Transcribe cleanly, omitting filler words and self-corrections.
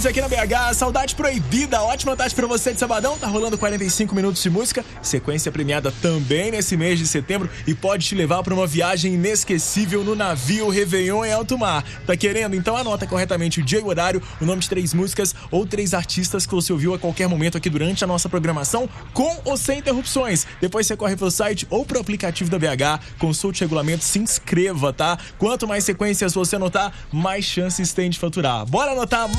aqui na BH, Saudade Proibida, ótima tarde pra você de sabadão, tá rolando 45 minutos de música, sequência premiada também nesse mês de setembro e pode te levar pra uma viagem inesquecível no navio Réveillon em alto mar. Tá querendo? Então anota corretamente o dia e o horário, o nome de 3 músicas ou 3 artistas que você ouviu a qualquer momento aqui durante a nossa programação, com ou sem interrupções. Depois você corre pro site ou pro aplicativo da BH, consulte o regulamento, se inscreva, tá? Quanto mais sequências você anotar, mais chances tem de faturar. Bora anotar